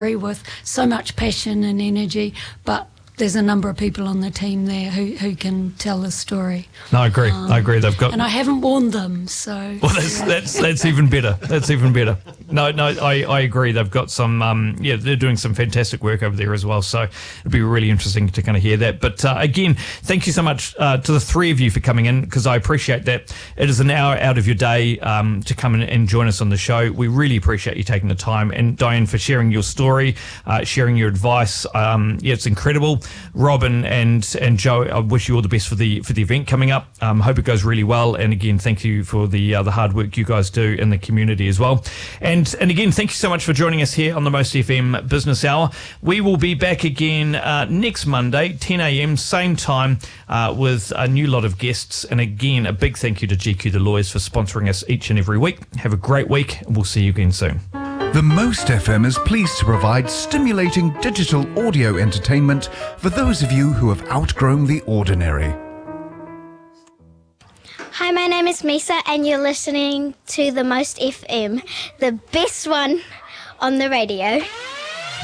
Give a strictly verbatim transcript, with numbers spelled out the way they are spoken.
with so much passion and energy, but there's a number of people on the team there who, who can tell the story. No, I agree. Um, I agree. They've got, and I haven't warned them, so. Well, that's that's that's even better. That's even better. No, no, I, I agree. They've got some, um, yeah, they're doing some fantastic work over there as well. So it'd be really interesting to kind of hear that. But uh, again, thank you so much uh, to the three of you for coming in, because I appreciate that. It is an hour out of your day um, to come in and join us on the show. We really appreciate you taking the time, and Diane for sharing your story, uh, sharing your advice. Um, yeah, it's incredible. Robin and and Joe, I wish you all the best for the for the event coming up. Um, hope it goes really well. And again, thank you for the uh, the hard work you guys do in the community as well. And and again, thank you so much for joining us here on the Most F M Business Hour. We will be back again uh, next Monday, ten a.m, same time, uh, with a new lot of guests. And again, a big thank you to G Q The Lawyers for sponsoring us each and every week. Have a great week, and we'll see you again soon. The Most F M is pleased to provide stimulating digital audio entertainment for those of you who have outgrown the ordinary. Hi, my name is Misa, and you're listening to The Most F M, the best one on the radio.